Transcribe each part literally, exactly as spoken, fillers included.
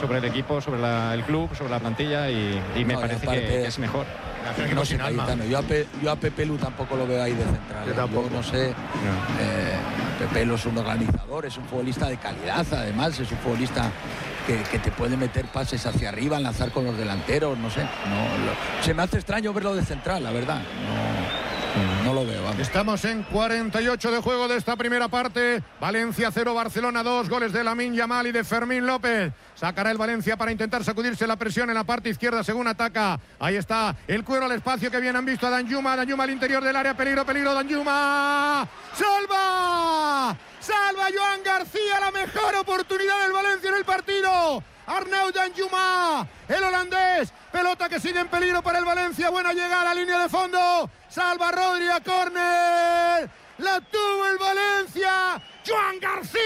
sobre el equipo, sobre la, el club, sobre la plantilla y, y me no, parece aparte, que, que es mejor. No sé, Cayetano, yo a, Pe, yo a Pepe Lu tampoco lo veo ahí de central. Yo tampoco. Yo no sé. No. Eh, Pepe Lu es un organizador, es un futbolista de calidad, además, es un futbolista que, que te puede meter pases hacia arriba, enlazar con los delanteros, no sé. No, lo, se me hace extraño verlo de central, la verdad. No, no lo veo. Vamos. Estamos en cuarenta y ocho de juego de esta primera parte. Valencia cero, Barcelona dos, goles de Lamine Yamal y de Fermín López. Sacará el Valencia para intentar sacudirse la presión en la parte izquierda según ataca. Ahí está el cuero al espacio que bien han visto a Danjuma. Danjuma al interior del área. Peligro, peligro. Danjuma. ¡Salva! ¡Salva Joan García! La mejor oportunidad del Valencia en el partido. Arnaud Danjuma, el holandés. Pelota que sigue en peligro para el Valencia. Buena llegada a línea de fondo. Salva Rodri a córner. La tuvo el Valencia. Joan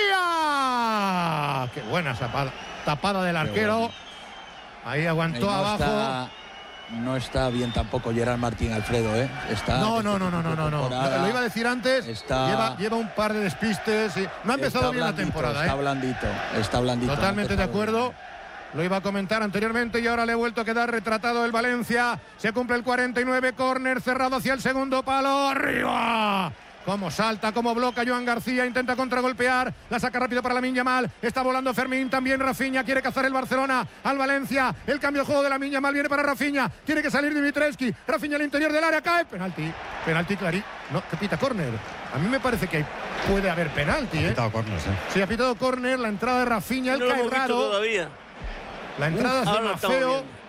García. Qué buena zapada. Tapada del arquero. Bueno. Ahí aguantó no abajo. Está, no está bien tampoco Gerard Martín, Alfredo, ¿eh? Está no, no, no, no, no, no, no. Lo iba a decir antes. Está, lleva, lleva un par de despistes. Y no ha empezado bien blandito, la temporada, está ¿eh? blandito, está blandito. Totalmente de acuerdo. Lo iba a comentar anteriormente y ahora le he vuelto a quedar retratado el Valencia. Se cumple el cuarenta y nueve, córner cerrado hacia el segundo palo. ¡Arriba! Cómo salta, cómo bloca Joan García, intenta contragolpear, la saca rápido para Lamine Yamal, está volando Fermín, también Rafinha, quiere cazar el Barcelona al Valencia, el cambio de juego de Lamine Yamal viene para Rafinha, tiene que salir Dimitrescu, Rafinha al interior del área, cae, penalti, penalti clarí, no, que pita córner, a mí me parece que puede haber penalti, ¿eh? Ha pitado córner, sí. Sí, ha pitado córner, la entrada de Rafinha, él no cae lo raro, todavía. La entrada Uf, es de Mafeo.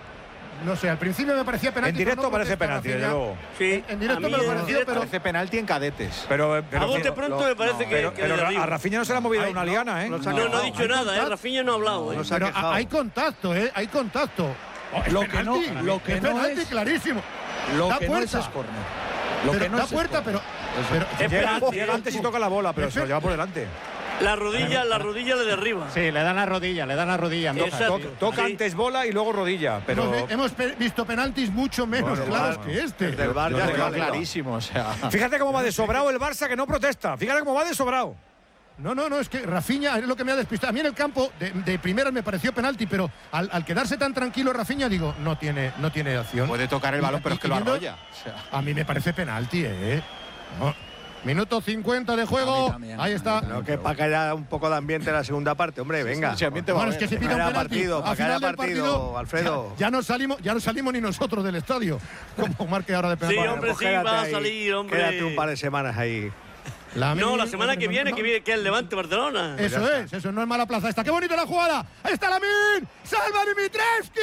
No sé, al principio me parecía penalti. En directo no parece penalti, desde luego. Sí, en, en directo me lo pareció, pero parece penalti en cadetes. Pero, pero a bote pronto me parece no, que, pero, que pero a Rafinha no se le ha movido hay, una liana, ¿eh? No, no, no, no ha dicho nada, ¿eh? Rafinha no ha hablado, ¿eh? No pero hay contacto, ¿eh? Hay contacto. Oh, lo que no, lo que es no penalti es clarísimo. Lo da que puerta. no es córner. Lo pero, que no da es puerta, pero, pero es llega, penalti, llega antes y toca la bola, pero se lo lleva por delante. La rodilla, la rodilla le derriba. Sí, le dan la rodilla, le dan la rodilla. Toca, toca, toca sí. Antes bola y luego rodilla. Pero hemos, hemos pe visto penaltis mucho menos bueno, claros bueno, que este. El del Bar ya quedó clarísimo. O sea. Fíjate cómo va de sobrado el Barça que no protesta. Fíjate cómo va de sobrado. No, no, no, es que Rafinha es lo que me ha despistado. A mí en el campo de, de primeras me pareció penalti, pero al, al quedarse tan tranquilo Rafinha, digo, no tiene, no tiene acción. Puede tocar el balón, y, pero es que lo arrolla. O sea. A mí me parece penalti, ¿eh? No. Minuto cincuenta de juego. También, ahí está. Pero que para que haya un poco de ambiente en la segunda parte, hombre, venga. Sí, sí, ambiente bueno, es que se pide un penalti. Partido, para que haya partido, partido, Alfredo. Ya, ya, no salimos, ya no salimos ni nosotros del estadio. Como marque ahora de penalti. Sí, hombre, sí, va a salir, hombre. Quédate un par de semanas ahí. La no, la semana que viene, no. que viene, que es el Levante Barcelona. Eso pues es, eso no es mala plaza esta. ¡Qué bonita la jugada! ¡Ahí está Lamine! ¡Salva Dimitrescu!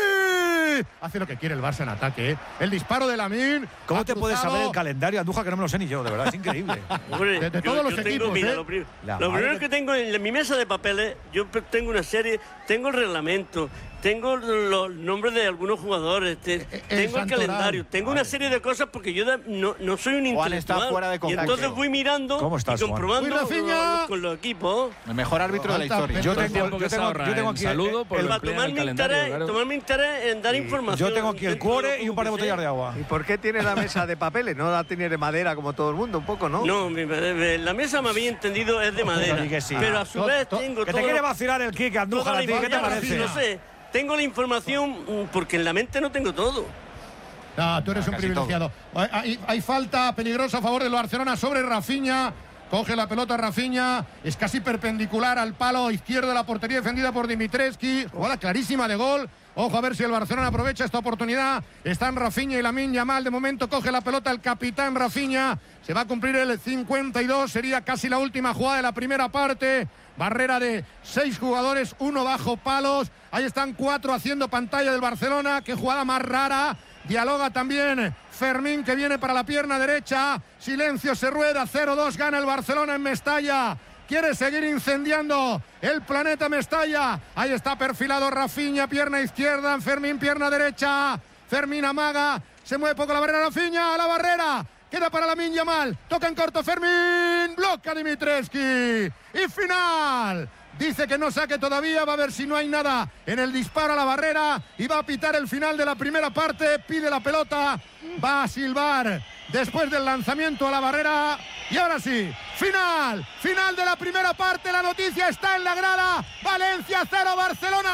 Hace lo que quiere el Barça en ataque, ¿eh? El disparo de Lamine. ¿Cómo te puedes saber el calendario, Andújar, que no me lo sé ni yo? De verdad, es increíble. Hombre, de, de todos yo, los yo equipos, tengo, mira, ¿eh? Lo, prim lo primero que tengo en mi mesa de papeles, yo tengo una serie, tengo el reglamento, tengo los nombres de algunos jugadores, te, el tengo el calendario, tengo vale. una serie de cosas porque yo de, no, no soy un Juan intelectual. Está fuera de y entonces voy mirando ¿Cómo estás, y comprobando con los, con los equipos. El mejor árbitro de la historia. Yo tengo, yo tengo, yo tengo aquí saludo por el tomarme interés, claro. tomarme interés en dar sí. información. Yo tengo aquí el cuore y un par de botellas de agua. ¿Y por qué tiene la mesa de papeles? No la tiene de madera como todo el mundo, un poco, ¿no? No, la mesa me había entendido es de madera. Sí. Pero a su to, vez to, tengo que todo. te quiere vacilar el kick, Andújar, a ti, ¿qué te parece? No sé. Tengo la información porque en la mente no tengo todo. No, tú eres no, un privilegiado. Hay, hay falta peligrosa a favor del Barcelona sobre Rafinha. Coge la pelota Rafinha. Es casi perpendicular al palo izquierdo de la portería defendida por Dimitrescu. Jugada clarísima de gol. Ojo a ver si el Barcelona aprovecha esta oportunidad. Están Rafinha y Lamine Yamal. De momento coge la pelota el capitán Rafinha. Se va a cumplir el cincuenta y dos. Sería casi la última jugada de la primera parte. Barrera de seis jugadores, uno bajo palos. Ahí están cuatro haciendo pantalla del Barcelona. Qué jugada más rara. Dialoga también Fermín, que viene para la pierna derecha. Silencio, se rueda. cero dos gana el Barcelona en Mestalla. Quiere seguir incendiando el planeta Mestalla. Ahí está perfilado Rafinha, pierna izquierda. Fermín, pierna derecha. Fermín amaga. Se mueve poco la barrera. Rafinha a la barrera. Queda para Lamine Yamal. Toca en corto Fermín. Bloca Dimitrescu. Y final. Dice que no saque todavía. Va a ver si no hay nada en el disparo a la barrera. Y va a pitar el final de la primera parte. Pide la pelota. Va a silbar después del lanzamiento a la barrera. Y ahora sí. Final. Final de la primera parte. La noticia está en la grada. Valencia cero, Barcelona